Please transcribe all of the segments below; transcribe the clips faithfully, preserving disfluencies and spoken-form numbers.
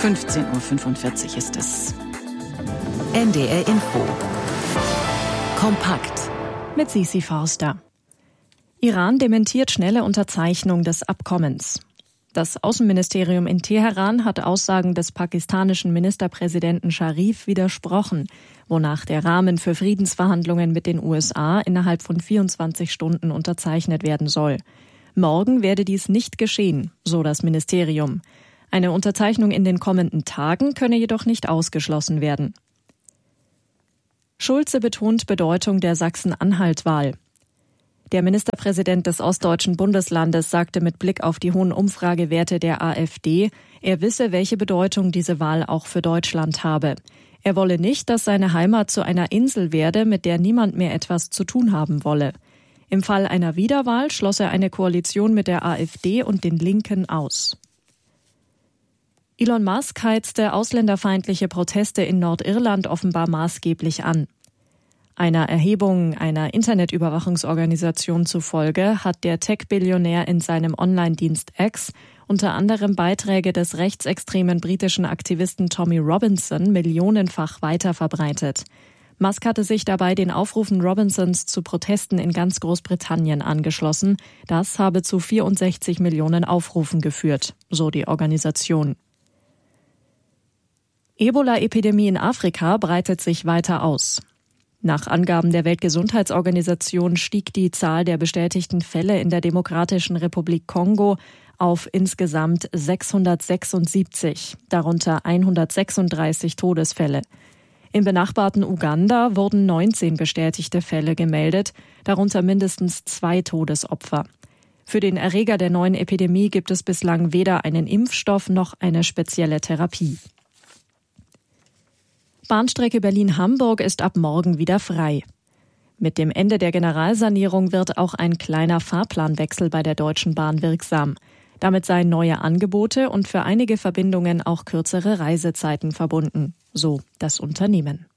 fünfzehn Uhr fünfundvierzig ist es. N D R Info. Kompakt. Mit Sisi Forster. Iran dementiert schnelle Unterzeichnung des Abkommens. Das Außenministerium in Teheran hat Aussagen des pakistanischen Ministerpräsidenten Scharif widersprochen, wonach der Rahmen für Friedensverhandlungen mit den U S A innerhalb von vierundzwanzig Stunden unterzeichnet werden soll. Morgen werde dies nicht geschehen, so das Ministerium. Eine Unterzeichnung in den kommenden Tagen könne jedoch nicht ausgeschlossen werden. Schulze betont Bedeutung der Sachsen-Anhalt-Wahl. Der Ministerpräsident des ostdeutschen Bundeslandes sagte mit Blick auf die hohen Umfragewerte der AfD, er wisse, welche Bedeutung diese Wahl auch für Deutschland habe. Er wolle nicht, dass seine Heimat zu einer Insel werde, mit der niemand mehr etwas zu tun haben wolle. Im Fall einer Wiederwahl schloss er eine Koalition mit der AfD und den Linken aus. Elon Musk heizte ausländerfeindliche Proteste in Nordirland offenbar maßgeblich an. Einer Erhebung einer Internetüberwachungsorganisation zufolge hat der Tech-Billionär in seinem Online-Dienst X unter anderem Beiträge des rechtsextremen britischen Aktivisten Tommy Robinson millionenfach weiterverbreitet. Musk hatte sich dabei den Aufrufen Robinsons zu Protesten in ganz Großbritannien angeschlossen. Das habe zu vierundsechzig Millionen Aufrufen geführt, so die Organisation. Ebola-Epidemie in Afrika breitet sich weiter aus. Nach Angaben der Weltgesundheitsorganisation stieg die Zahl der bestätigten Fälle in der Demokratischen Republik Kongo auf insgesamt sechshundertsechsundsiebzig, darunter hundertsechsunddreißig Todesfälle. Im benachbarten Uganda wurden neunzehn bestätigte Fälle gemeldet, darunter mindestens zwei Todesopfer. Für den Erreger der neuen Epidemie gibt es bislang weder einen Impfstoff noch eine spezielle Therapie. Bahnstrecke Berlin-Hamburg ist ab morgen wieder frei. Mit dem Ende der Generalsanierung wird auch ein kleiner Fahrplanwechsel bei der Deutschen Bahn wirksam. Damit seien neue Angebote und für einige Verbindungen auch kürzere Reisezeiten verbunden, so das Unternehmen.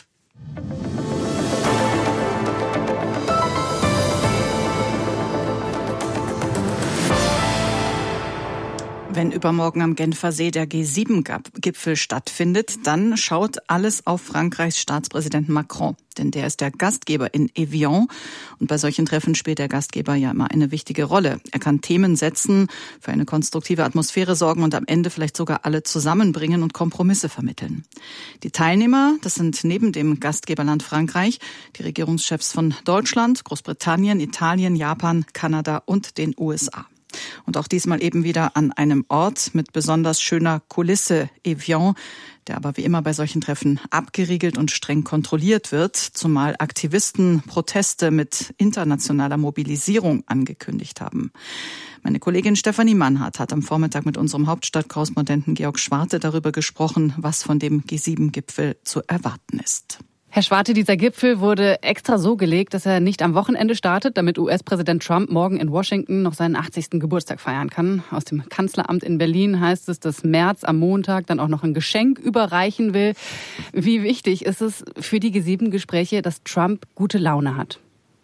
Wenn übermorgen am Genfer See der G sieben Gipfel stattfindet, dann schaut alles auf Frankreichs Staatspräsident Macron. Denn der ist der Gastgeber in Evian. Und bei solchen Treffen spielt der Gastgeber ja immer eine wichtige Rolle. Er kann Themen setzen, für eine konstruktive Atmosphäre sorgen und am Ende vielleicht sogar alle zusammenbringen und Kompromisse vermitteln. Die Teilnehmer, das sind neben dem Gastgeberland Frankreich die Regierungschefs von Deutschland, Großbritannien, Italien, Japan, Kanada und den U S A. Und auch diesmal eben wieder an einem Ort mit besonders schöner Kulisse, Evian, der aber wie immer bei solchen Treffen abgeriegelt und streng kontrolliert wird, zumal Aktivisten Proteste mit internationaler Mobilisierung angekündigt haben. Meine Kollegin Stefanie Mannhardt hat am Vormittag mit unserem Hauptstadtkorrespondenten Georg Schwarte darüber gesprochen, was von dem G sieben Gipfel zu erwarten ist. Herr Schwarte, dieser Gipfel wurde extra so gelegt, dass er nicht am Wochenende startet, damit U S-Präsident Trump morgen in Washington noch seinen achtzigsten Geburtstag feiern kann. Aus dem Kanzleramt in Berlin heißt es, dass Merz am Montag dann auch noch ein Geschenk überreichen will. Wie wichtig ist es für die G sieben Gespräche, dass Trump gute Laune hat?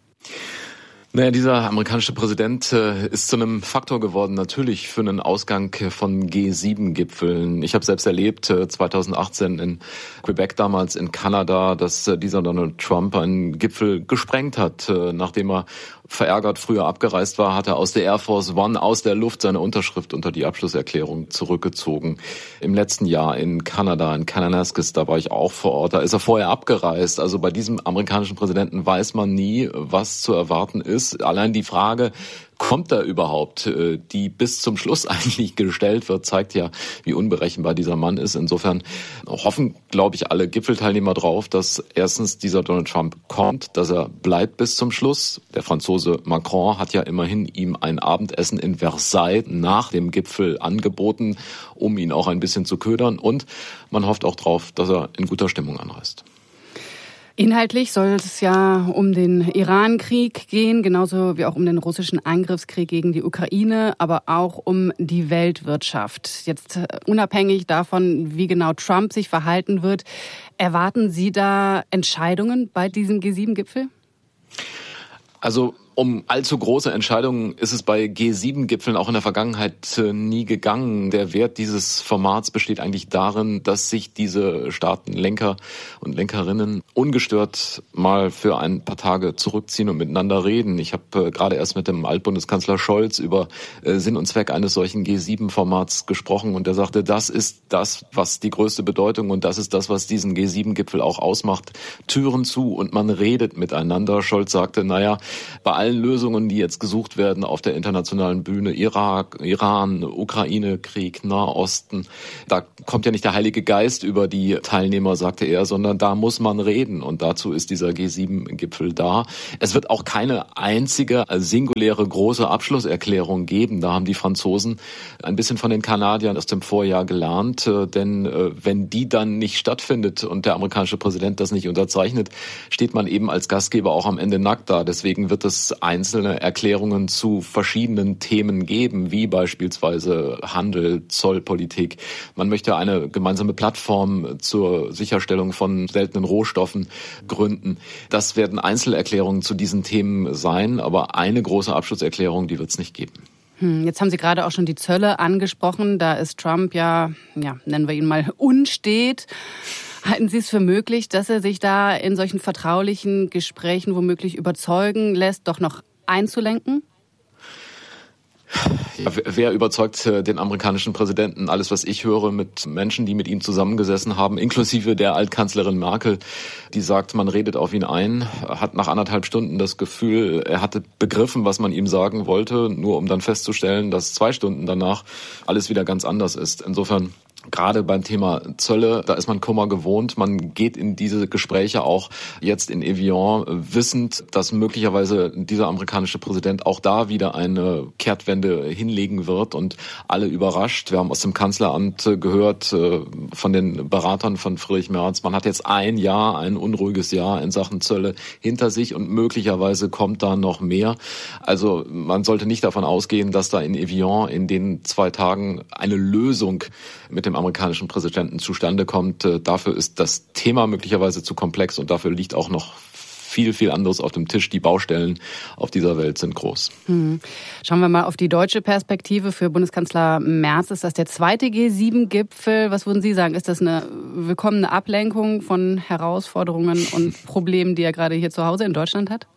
Naja, dieser amerikanische Präsident äh, ist zu einem Faktor geworden, natürlich für einen Ausgang von G sieben Gipfeln. Ich habe selbst erlebt, äh, zweitausendachtzehn in Quebec, damals in Kanada, dass äh, dieser Donald Trump einen Gipfel gesprengt hat. Äh, nachdem er verärgert früher abgereist war, hat er aus der Air Force One aus der Luft seine Unterschrift unter die Abschlusserklärung zurückgezogen. Im letzten Jahr in Kanada, in Kananaskis, da war ich auch vor Ort, da ist er vorher abgereist. Also bei diesem amerikanischen Präsidenten weiß man nie, was zu erwarten ist. Allein die Frage, kommt er überhaupt, die bis zum Schluss eigentlich gestellt wird, zeigt ja, wie unberechenbar dieser Mann ist. Insofern hoffen, glaube ich, alle Gipfelteilnehmer drauf, dass erstens dieser Donald Trump kommt, dass er bleibt bis zum Schluss. Der Franzose Macron hat ja immerhin ihm ein Abendessen in Versailles nach dem Gipfel angeboten, um ihn auch ein bisschen zu ködern. Und man hofft auch drauf, dass er in guter Stimmung anreist. Inhaltlich soll es ja um den Iran-Krieg gehen, genauso wie auch um den russischen Angriffskrieg gegen die Ukraine, aber auch um die Weltwirtschaft. Jetzt unabhängig davon, wie genau Trump sich verhalten wird, erwarten Sie da Entscheidungen bei diesem G sieben Gipfel? Also Um allzu große Entscheidungen ist es bei G sieben Gipfeln auch in der Vergangenheit äh, nie gegangen. Der Wert dieses Formats besteht eigentlich darin, dass sich diese Staatenlenker und Lenkerinnen ungestört mal für ein paar Tage zurückziehen und miteinander reden. Ich habe äh, gerade erst mit dem Altbundeskanzler Scholz über äh, Sinn und Zweck eines solchen G sieben Formats gesprochen und er sagte, das ist das, was die größte Bedeutung und das ist das, was diesen G sieben Gipfel auch ausmacht. Türen zu und man redet miteinander. Scholz sagte, naja, bei allen Lösungen, die jetzt gesucht werden auf der internationalen Bühne, Irak, Iran, Ukraine-Krieg, Nahosten, da kommt ja nicht der Heilige Geist über die Teilnehmer, sagte er, sondern da muss man reden und dazu ist dieser G sieben Gipfel da. Es wird auch keine einzige singuläre große Abschlusserklärung geben. Da haben die Franzosen ein bisschen von den Kanadiern aus dem Vorjahr gelernt, denn wenn die dann nicht stattfindet und der amerikanische Präsident das nicht unterzeichnet, steht man eben als Gastgeber auch am Ende nackt da. Deswegen wird es einzelne Erklärungen zu verschiedenen Themen geben, wie beispielsweise Handel, Zollpolitik. Man möchte eine gemeinsame Plattform zur Sicherstellung von seltenen Rohstoffen gründen. Das werden Einzelerklärungen zu diesen Themen sein, aber eine große Abschlusserklärung, die wird es nicht geben. Jetzt haben Sie gerade auch schon die Zölle angesprochen. Da ist Trump ja, ja, nennen wir ihn mal, unstet. Halten Sie es für möglich, dass er sich da in solchen vertraulichen Gesprächen womöglich überzeugen lässt, doch noch einzulenken? Ja, wer überzeugt den amerikanischen Präsidenten? Alles, was ich höre mit Menschen, die mit ihm zusammengesessen haben, inklusive der Altkanzlerin Merkel, die sagt, man redet auf ihn ein, hat nach anderthalb Stunden das Gefühl, er hatte begriffen, was man ihm sagen wollte, nur um dann festzustellen, dass zwei Stunden danach alles wieder ganz anders ist. Insofern gerade beim Thema Zölle, da ist man Kummer gewohnt. Man geht in diese Gespräche auch jetzt in Evian wissend, dass möglicherweise dieser amerikanische Präsident auch da wieder eine Kehrtwende hinlegen wird und alle überrascht. Wir haben aus dem Kanzleramt gehört von den Beratern von Friedrich Merz, man hat jetzt ein Jahr, ein unruhiges Jahr in Sachen Zölle hinter sich und möglicherweise kommt da noch mehr. Also man sollte nicht davon ausgehen, dass da in Evian in den zwei Tagen eine Lösung mit dem amerikanischen Präsidenten zustande kommt. Dafür ist das Thema möglicherweise zu komplex und dafür liegt auch noch viel, viel anderes auf dem Tisch. Die Baustellen auf dieser Welt sind groß. Hm. Schauen wir mal auf die deutsche Perspektive. Für Bundeskanzler Merz ist das der zweite G sieben Gipfel. Was würden Sie sagen? Ist das eine willkommene Ablenkung von Herausforderungen und Problemen, die er gerade hier zu Hause in Deutschland hat?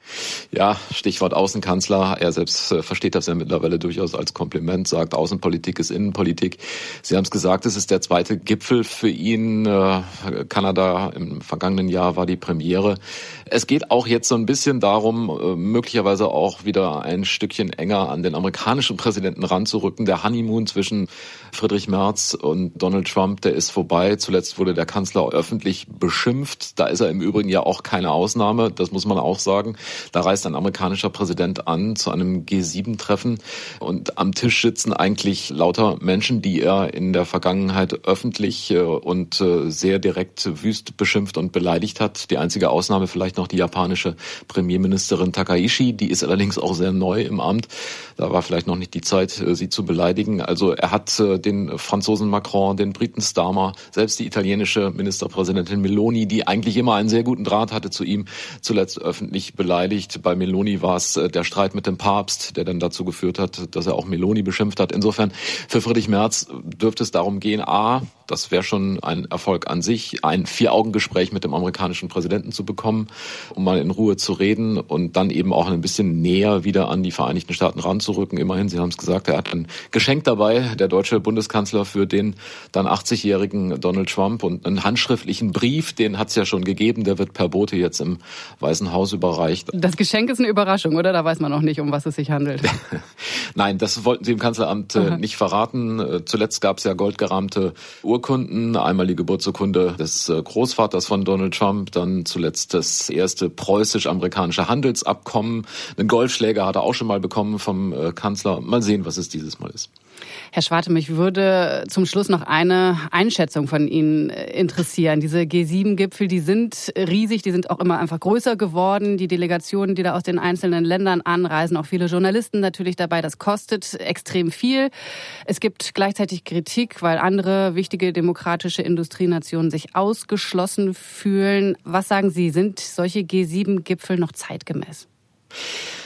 Ja, Stichwort Außenkanzler. Er selbst äh, versteht das ja mittlerweile durchaus als Kompliment, sagt, Außenpolitik ist Innenpolitik. Sie haben es gesagt, es ist der zweite Gipfel für ihn. Äh, Kanada im vergangenen Jahr war die Premiere. Es geht auch jetzt so ein bisschen darum, äh, möglicherweise auch wieder ein Stückchen enger an den amerikanischen Präsidenten ranzurücken. Der Honeymoon zwischen Friedrich Merz und Donald Trump, der ist vorbei. Zuletzt wurde der Kanzler öffentlich beschimpft. Da ist er im Übrigen ja auch keine Ausnahme, das muss man auch sagen. Da reist ein amerikanischer Präsident an zu einem G sieben Treffen und am Tisch sitzen eigentlich lauter Menschen, die er in der Vergangenheit öffentlich und sehr direkt wüst beschimpft und beleidigt hat. Die einzige Ausnahme vielleicht noch die japanische Premierministerin Takaishi, die ist allerdings auch sehr neu im Amt. Da war vielleicht noch nicht die Zeit, sie zu beleidigen. Also er hat den Franzosen Macron, den Briten Starmer, selbst die italienische Ministerpräsidentin Meloni, die eigentlich immer einen sehr guten Draht hatte zu ihm, zuletzt öffentlich beleidigt. Bei Meloni war es der Streit mit dem Papst, der dann dazu geführt hat, dass er auch Meloni beschimpft hat. Insofern für Friedrich Merz dürfte es darum gehen, a, das wäre schon ein Erfolg an sich, ein Vier-Augen-Gespräch mit dem amerikanischen Präsidenten zu bekommen, um mal in Ruhe zu reden und dann eben auch ein bisschen näher wieder an die Vereinigten Staaten ranzurücken. Immerhin, Sie haben es gesagt, er hat ein Geschenk dabei, der deutsche Bundeskanzler für den dann achtzigjährigen Donald Trump und einen handschriftlichen Brief, den hat es ja schon gegeben, der wird per Bote jetzt im Weißen Haus überreicht. Das Geschenk ist eine Überraschung, oder? Da weiß man noch nicht, um was es sich handelt. Nein, das wollten Sie im Kanzleramt Aha. nicht verraten. Zuletzt gab es ja goldgerahmte Urkunden. Einmal die Geburtsurkunde des Großvaters von Donald Trump, dann zuletzt das erste preußisch-amerikanische Handelsabkommen. Einen Golfschläger hat er auch schon mal bekommen vom Kanzler. Mal sehen, was es dieses Mal ist. Herr Schwarte, mich würde zum Schluss noch eine Einschätzung von Ihnen interessieren. Diese G sieben Gipfel, die sind riesig, die sind auch immer einfach größer geworden. Die Delegationen, die da aus den einzelnen Ländern anreisen, auch viele Journalisten natürlich dabei, das kostet extrem viel. Es gibt gleichzeitig Kritik, weil andere wichtige demokratische Industrienationen sich ausgeschlossen fühlen. Was sagen Sie, sind solche G sieben Gipfel noch zeitgemäß?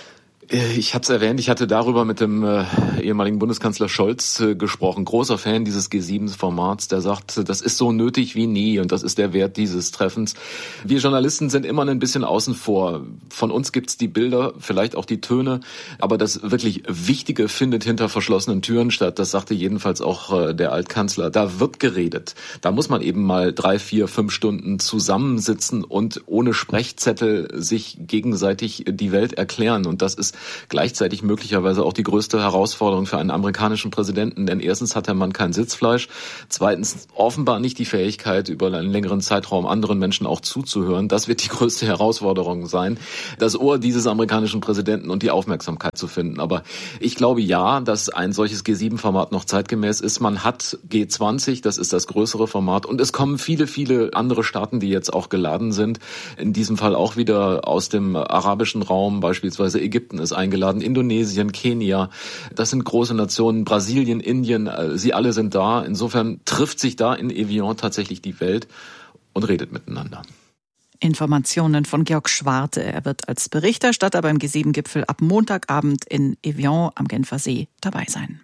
Ich habe es erwähnt, ich hatte darüber mit dem äh, ehemaligen Bundeskanzler Scholz äh, gesprochen. Großer Fan dieses G sieben Formats, der sagt, das ist so nötig wie nie und das ist der Wert dieses Treffens. Wir Journalisten sind immer ein bisschen außen vor. Von uns gibt's die Bilder, vielleicht auch die Töne, aber das wirklich Wichtige findet hinter verschlossenen Türen statt. Das sagte jedenfalls auch äh, der Altkanzler. Da wird geredet. Da muss man eben mal drei, vier, fünf Stunden zusammensitzen und ohne Sprechzettel sich gegenseitig die Welt erklären. Und das ist gleichzeitig möglicherweise auch die größte Herausforderung für einen amerikanischen Präsidenten, denn erstens hat der Mann kein Sitzfleisch, zweitens offenbar nicht die Fähigkeit, über einen längeren Zeitraum anderen Menschen auch zuzuhören. Das wird die größte Herausforderung sein, das Ohr dieses amerikanischen Präsidenten und die Aufmerksamkeit zu finden. Aber ich glaube ja, dass ein solches G sieben Format noch zeitgemäß ist. Man hat G zwanzig, das ist das größere Format, und es kommen viele, viele andere Staaten, die jetzt auch geladen sind. In diesem Fall auch wieder aus dem arabischen Raum, beispielsweise Ägypten ist eingeladen, Indonesien, Kenia, das sind große Nationen, Brasilien, Indien, sie alle sind da. Insofern trifft sich da in Evian tatsächlich die Welt und redet miteinander. Informationen von Georg Schwarte. Er wird als Berichterstatter beim G sieben Gipfel ab Montagabend in Evian am Genfer See dabei sein.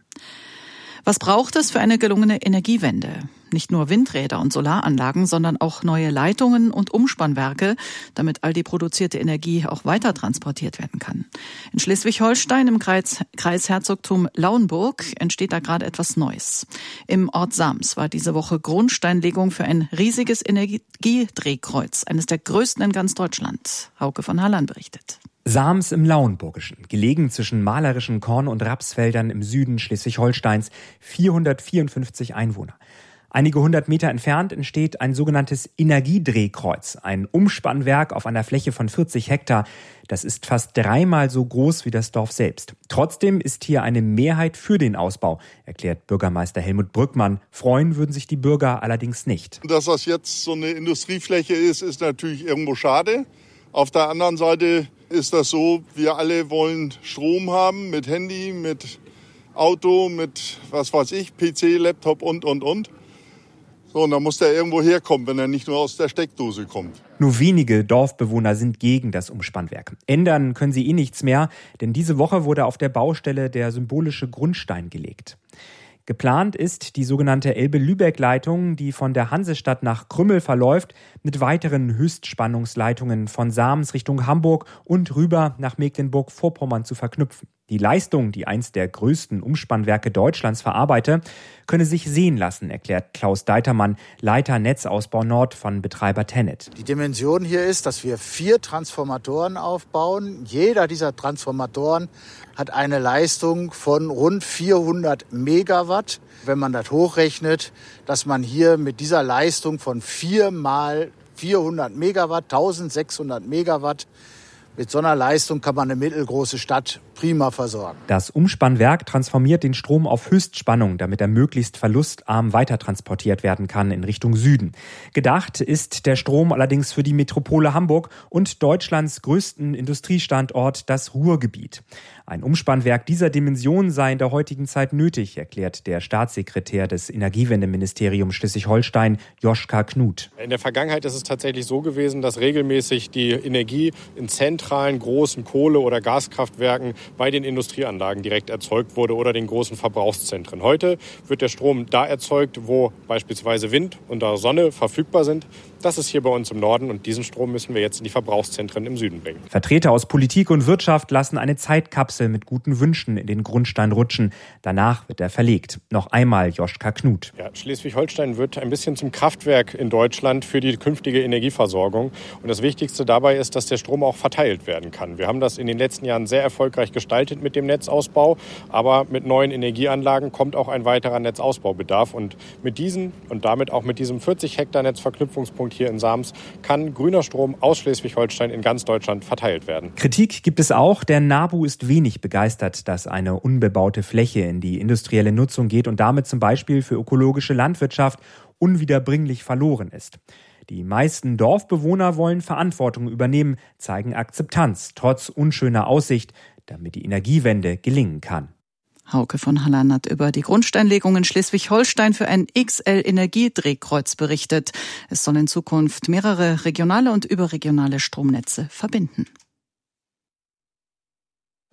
Was braucht es für eine gelungene Energiewende? Nicht nur Windräder und Solaranlagen, sondern auch neue Leitungen und Umspannwerke, damit all die produzierte Energie auch weiter transportiert werden kann. In Schleswig-Holstein im Kreis, Kreisherzogtum Lauenburg entsteht da gerade etwas Neues. Im Ort Sams war diese Woche Grundsteinlegung für ein riesiges Energiedrehkreuz, eines der größten in ganz Deutschland. Hauke von Halland berichtet. Sams im Lauenburgischen, gelegen zwischen malerischen Korn- und Rapsfeldern im Süden Schleswig-Holsteins, vierhundertvierundfünfzig Einwohner. Einige hundert Meter entfernt entsteht ein sogenanntes Energiedrehkreuz, ein Umspannwerk auf einer Fläche von vierzig Hektar. Das ist fast dreimal so groß wie das Dorf selbst. Trotzdem ist hier eine Mehrheit für den Ausbau, erklärt Bürgermeister Helmut Brückmann. Freuen würden sich die Bürger allerdings nicht. Dass das jetzt so eine Industriefläche ist, ist natürlich irgendwo schade. Auf der anderen Seite ist das so, wir alle wollen Strom haben mit Handy, mit Auto, mit was weiß ich, P C, Laptop und, und, und. So, und dann muss der irgendwo herkommen, wenn er nicht nur aus der Steckdose kommt. Nur wenige Dorfbewohner sind gegen das Umspannwerk. Ändern können sie eh nichts mehr, denn diese Woche wurde auf der Baustelle der symbolische Grundstein gelegt. Geplant ist die sogenannte Elbe-Lübeck-Leitung, die von der Hansestadt nach Krümmel verläuft, mit weiteren Höchstspannungsleitungen von Sams Richtung Hamburg und rüber nach Mecklenburg-Vorpommern zu verknüpfen. Die Leistung, die eins der größten Umspannwerke Deutschlands verarbeite, könne sich sehen lassen, erklärt Klaus Deitermann, Leiter Netzausbau Nord von Betreiber Tennet. Die Dimension hier ist, dass wir vier Transformatoren aufbauen. Jeder dieser Transformatoren hat eine Leistung von rund vierhundert Megawatt. Wenn man das hochrechnet, dass man hier mit dieser Leistung von vier mal vierhundert Megawatt, eintausendsechshundert Megawatt, mit so einer Leistung kann man eine mittelgroße Stadt prima versorgen. Das Umspannwerk transformiert den Strom auf Höchstspannung, damit er möglichst verlustarm weitertransportiert werden kann in Richtung Süden. Gedacht ist der Strom allerdings für die Metropole Hamburg und Deutschlands größten Industriestandort, das Ruhrgebiet. Ein Umspannwerk dieser Dimension sei in der heutigen Zeit nötig, erklärt der Staatssekretär des Energiewendeministeriums Schleswig-Holstein, Joschka Knut. In der Vergangenheit ist es tatsächlich so gewesen, dass regelmäßig die Energie in zentralen großen Kohle- oder Gaskraftwerken bei den Industrieanlagen direkt erzeugt wurde oder den großen Verbrauchszentren. Heute wird der Strom da erzeugt, wo beispielsweise Wind und Sonne verfügbar sind. Das ist hier bei uns im Norden und diesen Strom müssen wir jetzt in die Verbrauchszentren im Süden bringen. Vertreter aus Politik und Wirtschaft lassen eine Zeitkapsel mit guten Wünschen in den Grundstein rutschen. Danach wird er verlegt. Noch einmal Joschka Knut. Ja, Schleswig-Holstein wird ein bisschen zum Kraftwerk in Deutschland für die künftige Energieversorgung. Und das Wichtigste dabei ist, dass der Strom auch verteilt werden kann. Wir haben das in den letzten Jahren sehr erfolgreich gestaltet mit dem Netzausbau. Aber mit neuen Energieanlagen kommt auch ein weiterer Netzausbaubedarf. Und mit diesen und damit auch mit diesem vierzig Hektar Netzverknüpfungspunkt hier in Sams kann grüner Strom aus Schleswig-Holstein in ganz Deutschland verteilt werden. Kritik gibt es auch. Der NABU ist wenig begeistert, dass eine unbebaute Fläche in die industrielle Nutzung geht und damit zum Beispiel für ökologische Landwirtschaft unwiederbringlich verloren ist. Die meisten Dorfbewohner wollen Verantwortung übernehmen, zeigen Akzeptanz, trotz unschöner Aussicht, damit die Energiewende gelingen kann. Hauke von Halland hat über die Grundsteinlegung in Schleswig-Holstein für ein X L-Energiedrehkreuz berichtet. Es soll in Zukunft mehrere regionale und überregionale Stromnetze verbinden.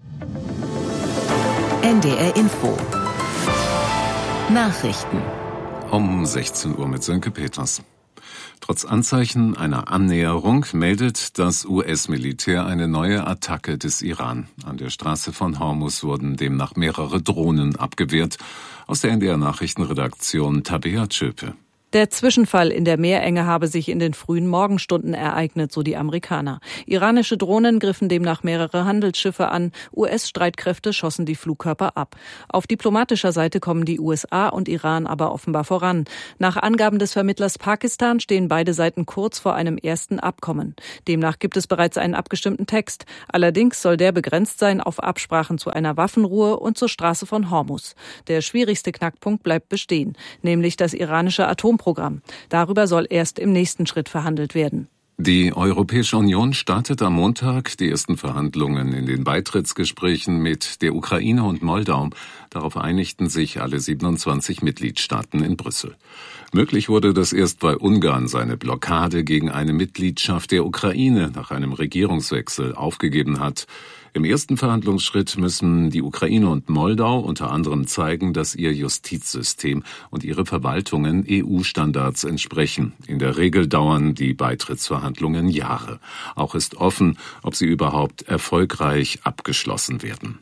N D R Info. Nachrichten. Um sechzehn Uhr mit Sönke Peters. Trotz Anzeichen einer Annäherung meldet das U S-Militär eine neue Attacke des Iran. An der Straße von Hormuz wurden demnach mehrere Drohnen abgewehrt. Aus der N D R-Nachrichtenredaktion Tabea Tschöpe. Der Zwischenfall in der Meerenge habe sich in den frühen Morgenstunden ereignet, so die Amerikaner. Iranische Drohnen griffen demnach mehrere Handelsschiffe an. U S-Streitkräfte schossen die Flugkörper ab. Auf diplomatischer Seite kommen die U S A und Iran aber offenbar voran. Nach Angaben des Vermittlers Pakistan stehen beide Seiten kurz vor einem ersten Abkommen. Demnach gibt es bereits einen abgestimmten Text. Allerdings soll der begrenzt sein auf Absprachen zu einer Waffenruhe und zur Straße von Hormuz. Der schwierigste Knackpunkt bleibt bestehen, nämlich das iranische Atomprogramm. Darüber soll erst im nächsten Schritt verhandelt werden. Die Europäische Union startet am Montag die ersten Verhandlungen in den Beitrittsgesprächen mit der Ukraine und Moldau. Darauf einigten sich alle siebenundzwanzig Mitgliedstaaten in Brüssel. Möglich wurde das erst, weil Ungarn seine Blockade gegen eine Mitgliedschaft der Ukraine nach einem Regierungswechsel aufgegeben hat. Im ersten Verhandlungsschritt müssen die Ukraine und Moldau unter anderem zeigen, dass ihr Justizsystem und ihre Verwaltungen E U-Standards entsprechen. In der Regel dauern die Beitrittsverhandlungen Jahre. Auch ist offen, ob sie überhaupt erfolgreich abgeschlossen werden.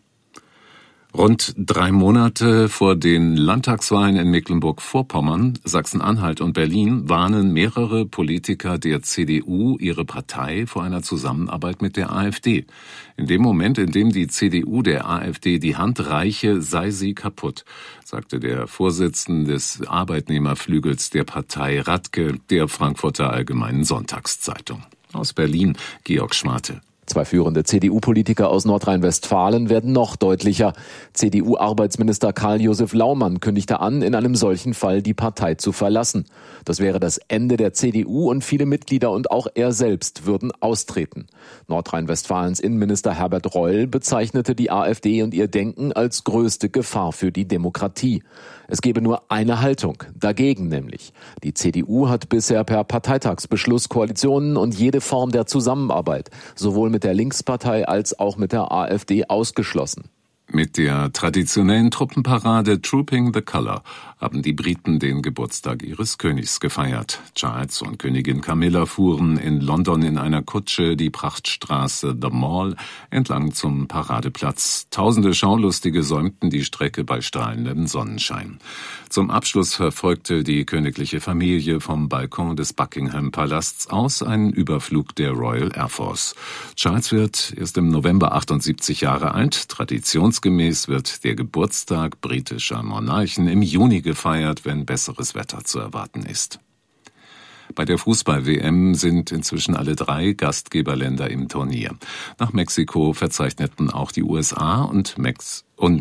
Rund drei Monate vor den Landtagswahlen in Mecklenburg-Vorpommern, Sachsen-Anhalt und Berlin warnen mehrere Politiker der C D U ihre Partei vor einer Zusammenarbeit mit der AfD. In dem Moment, in dem die C D U der AfD die Hand reiche, sei sie kaputt, sagte der Vorsitzende des Arbeitnehmerflügels der Partei Radke der Frankfurter Allgemeinen Sonntagszeitung. Aus Berlin, Georg Schmate. Zwei führende C D U-Politiker aus Nordrhein-Westfalen werden noch deutlicher. C D U-Arbeitsminister Karl-Josef Laumann kündigte an, in einem solchen Fall die Partei zu verlassen. Das wäre das Ende der C D U und viele Mitglieder und auch er selbst würden austreten. Nordrhein-Westfalens Innenminister Herbert Reul bezeichnete die AfD und ihr Denken als größte Gefahr für die Demokratie. Es gebe nur eine Haltung, dagegen nämlich. Die C D U hat bisher per Parteitagsbeschluss Koalitionen und jede Form der Zusammenarbeit, sowohl mit der Linkspartei als auch mit der AfD, ausgeschlossen. Mit der traditionellen Truppenparade Trooping the Colour haben die Briten den Geburtstag ihres Königs gefeiert. Charles und Königin Camilla fuhren in London in einer Kutsche die Prachtstraße The Mall entlang zum Paradeplatz. Tausende Schaulustige säumten die Strecke bei strahlendem Sonnenschein. Zum Abschluss verfolgte die königliche Familie vom Balkon des Buckingham-Palasts aus einen Überflug der Royal Air Force. Charles wird erst im November achtundsiebzig Jahre alt. Traditionsgemäß wird der Geburtstag britischer Monarchen im Juni gefeiert, wenn besseres Wetter zu erwarten ist. Bei der Fußball-W M sind inzwischen alle drei Gastgeberländer im Turnier. Nach Mexiko verzeichneten auch die U S A und Mex und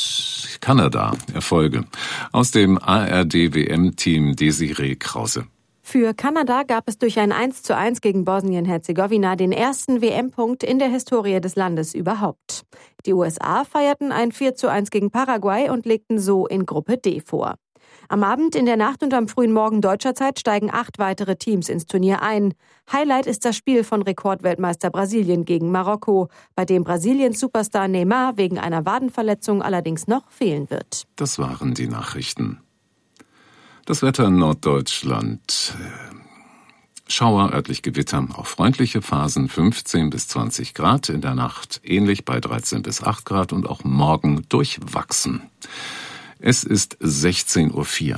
Kanada Erfolge. Aus dem A R D-W M-Team Desiree Krause. Für Kanada gab es durch ein eins zu eins gegen Bosnien-Herzegowina den ersten W M-Punkt in der Historie des Landes überhaupt. Die U S A feierten ein vier zu eins gegen Paraguay und legten so in Gruppe D vor. Am Abend, in der Nacht und am frühen Morgen deutscher Zeit steigen acht weitere Teams ins Turnier ein. Highlight ist das Spiel von Rekordweltmeister Brasilien gegen Marokko, bei dem Brasiliens Superstar Neymar wegen einer Wadenverletzung allerdings noch fehlen wird. Das waren die Nachrichten. Das Wetter in Norddeutschland. Schauer, örtlich Gewitter, auch freundliche Phasen fünfzehn bis zwanzig Grad, in der Nacht ähnlich bei dreizehn bis acht Grad und auch morgen durchwachsen. Es ist sechzehn Uhr vier.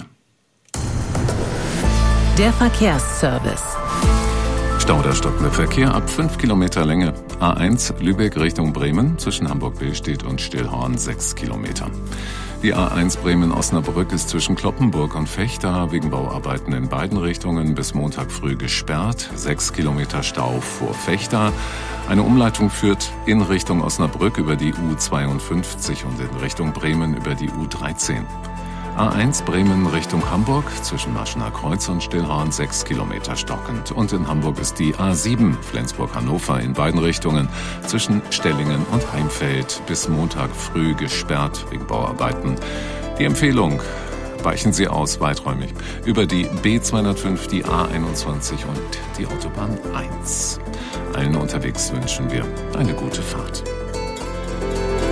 Der Verkehrsservice. Stau oder stockender Verkehr ab fünf Kilometer Länge. A eins Lübeck Richtung Bremen zwischen Hamburg-Billstedt und Stillhorn sechs Kilometer. Die A eins Bremen-Osnabrück ist zwischen Kloppenburg und Vechta wegen Bauarbeiten in beiden Richtungen bis Montag früh gesperrt. Sechs Kilometer Stau vor Vechta. Eine Umleitung führt in Richtung Osnabrück über die U zweiundfünfzig und in Richtung Bremen über die U dreizehn. A eins Bremen Richtung Hamburg zwischen Maschener Kreuz und Stillhorn sechs Kilometer stockend. Und in Hamburg ist die A sieben Flensburg-Hannover in beiden Richtungen zwischen Stellingen und Heimfeld bis Montag früh gesperrt wegen Bauarbeiten. Die Empfehlung: weichen Sie aus weiträumig über die B zweihundertfünf, die A einundzwanzig und die Autobahn eins. Allen unterwegs wünschen wir eine gute Fahrt.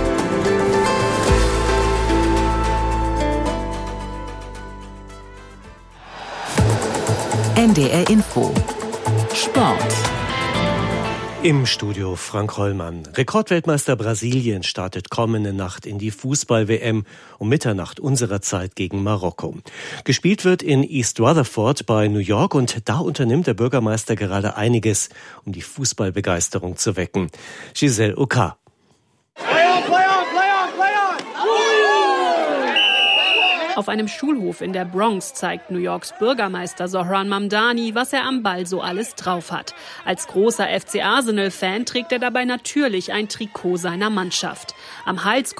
N D R Info. Sport. Im Studio Frank Hollmann. Rekordweltmeister Brasilien startet kommende Nacht in die Fußball-W M um Mitternacht unserer Zeit gegen Marokko. Gespielt wird in East Rutherford bei New York und da unternimmt der Bürgermeister gerade einiges, um die Fußballbegeisterung zu wecken. Giselle Oka. Auf einem Schulhof in der Bronx zeigt New Yorks Bürgermeister Zohran Mamdani, was er am Ball so alles drauf hat. Als großer F C Arsenal-Fan trägt er dabei natürlich ein Trikot seiner Mannschaft. Am Hals